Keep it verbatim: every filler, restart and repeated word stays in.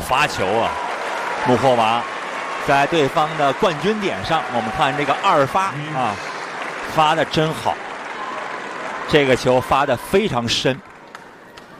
发球啊！穆霍娃在对方的冠军点上，我们看这个二发啊，发的真好。这个球发的非常深。